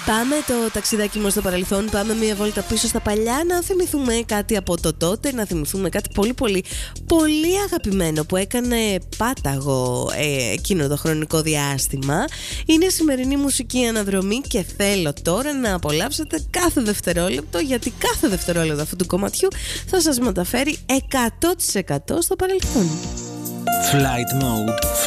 Πάμε το ταξιδάκι μας στο παρελθόν, πάμε μια βόλτα πίσω στα παλιά, να θυμηθούμε κάτι από το τότε, να θυμηθούμε κάτι πολύ αγαπημένο που έκανε πάταγο εκείνο το χρονικό διάστημα. Είναι σημερινή μουσική αναδρομή και θέλω τώρα να απολαύσετε κάθε δευτερόλεπτο, γιατί κάθε δευτερόλεπτο αυτού του κομματιού θα σας μεταφέρει 100% στο παρελθόν. Flight Mode.